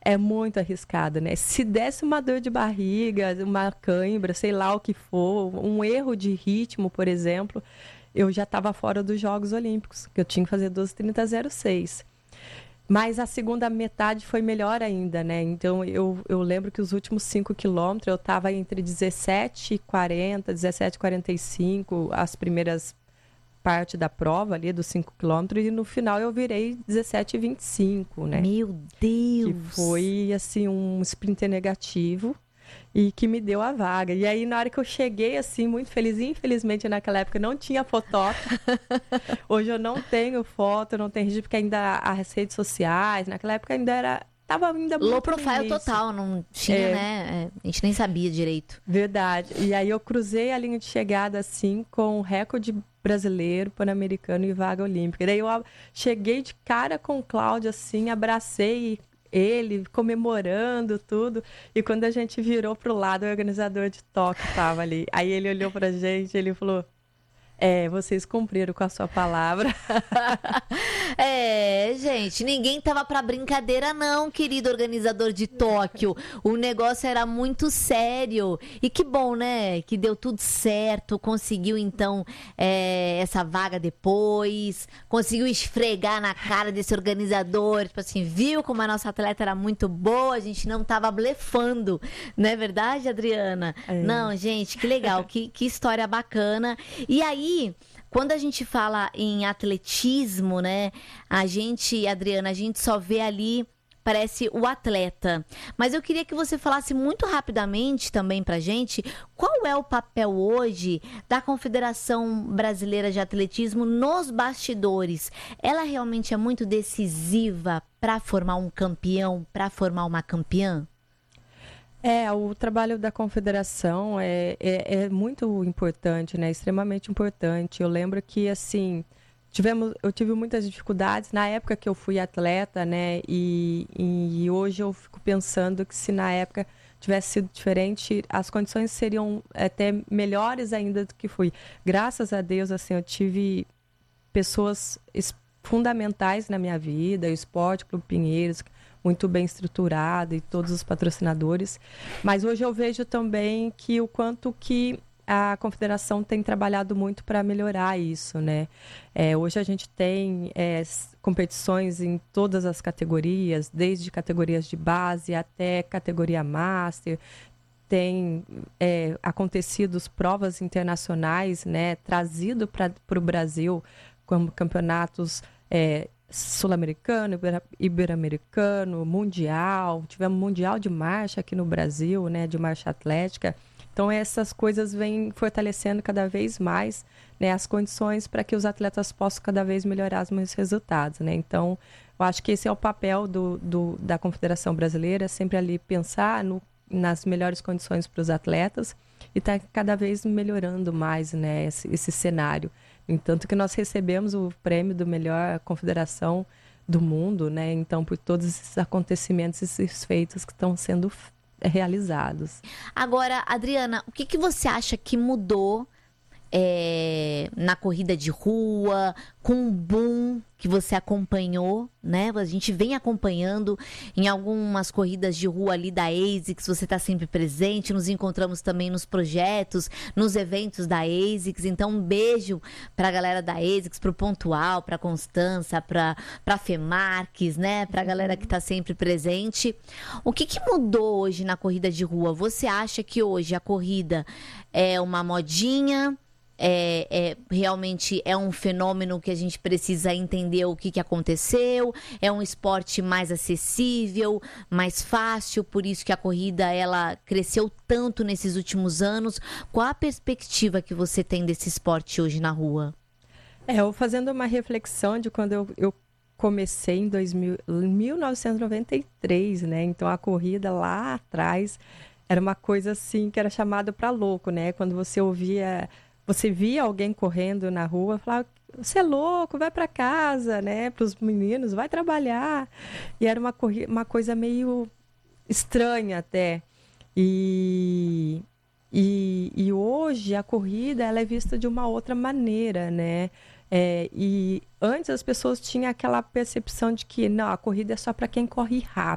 é muito arriscado, né? Se desse uma dor de barriga, uma cãibra, sei lá o que for, um erro de ritmo, por exemplo, eu já estava fora dos Jogos Olímpicos, que eu tinha que fazer 12:30:06. Mas a segunda metade foi melhor ainda, né? Então, eu lembro que os últimos 5 quilômetros eu estava entre 17:40, 17:45, as primeiras parte da prova ali, dos 5 quilômetros, e no final eu virei 17:25, né? Meu Deus! Que foi, assim, um sprinter negativo e que me deu a vaga. E aí, na hora que eu cheguei, assim, muito feliz, infelizmente naquela época não tinha fotógrafo. Hoje eu não tenho foto, não tenho registro, porque ainda as redes sociais, naquela época ainda era... Tava ainda muito Low no profile início. total, não tinha, né? A gente nem sabia direito. Verdade. E aí eu cruzei a linha de chegada, assim, com recorde brasileiro, pan-americano e vaga olímpica. E daí eu cheguei de cara com o Cláudio, assim, abracei ele, comemorando tudo. E quando a gente virou pro lado, o organizador de Tóquio tava ali. Aí ele olhou pra gente, ele falou... vocês cumpriram com a sua palavra. Gente, ninguém tava pra brincadeira não, querido organizador de Tóquio. O negócio era muito sério. E que bom, né? Que deu tudo certo, conseguiu então essa vaga depois, conseguiu esfregar na cara desse organizador, tipo assim, viu como a nossa atleta era muito boa, a gente não tava blefando. Não é verdade, Adriana? Não, gente, que legal, que história bacana. E aí, quando a gente fala em atletismo, né? Adriana, a gente só vê ali, parece o atleta. Mas eu queria que você falasse muito rapidamente também pra gente qual é o papel hoje da Confederação Brasileira de Atletismo nos bastidores. Ela realmente é muito decisiva para formar um campeão, para formar uma campeã? O trabalho da confederação é muito importante, né? Extremamente importante. Eu lembro que, assim, eu tive muitas dificuldades na época que eu fui atleta, né? E hoje eu fico pensando que se na época tivesse sido diferente, as condições seriam até melhores ainda do que fui. Graças a Deus, assim, eu tive pessoas fundamentais na minha vida, o Esporte Clube Pinheiros, muito bem estruturado, e todos os patrocinadores. Mas hoje eu vejo também que o quanto que a confederação tem trabalhado muito para melhorar isso, né? Hoje a gente tem competições em todas as categorias, desde categorias de base até categoria master. Tem acontecido provas internacionais, né, trazido para o Brasil, como campeonatos sul-americano, ibero-americano, mundial. Tivemos mundial de marcha aqui no Brasil, né, de marcha atlética. Então, essas coisas vêm fortalecendo cada vez mais, né, as condições para que os atletas possam cada vez melhorar os meus resultados, né? Então, eu acho que esse é o papel da Confederação Brasileira, sempre ali pensar nas melhores condições para os atletas e tá cada vez melhorando mais, né, esse cenário. Entanto que nós recebemos o prêmio do melhor confederação do mundo, né? Então, por todos esses acontecimentos, esses feitos que estão sendo realizados. Agora, Adriana, o que você acha que mudou na corrida de rua, com o boom que você acompanhou, né? A gente vem acompanhando em algumas corridas de rua ali da ASICS, você está sempre presente, nos encontramos também nos projetos, nos eventos da ASICS, então um beijo para a galera da ASICS, para o Pontual, para a Constança, para a FEMARQUES, né? Para a galera que está sempre presente. O que mudou hoje na corrida de rua? Você acha que hoje a corrida é uma modinha? Realmente é um fenômeno que a gente precisa entender o que aconteceu, é um esporte mais acessível, mais fácil, por isso que a corrida ela cresceu tanto nesses últimos anos. Qual a perspectiva que você tem desse esporte hoje na rua? Eu fazendo uma reflexão de quando eu comecei em 1993, né? Então a corrida lá atrás era uma coisa assim que era chamada para louco, né? Quando você via alguém correndo na rua, falava, você é louco, vai para casa, né? Para os meninos, vai trabalhar. E era uma coisa meio estranha até. E hoje a corrida ela é vista de uma outra maneira, né? E antes as pessoas tinham aquela percepção de que não, a corrida é só para quem corre rápido.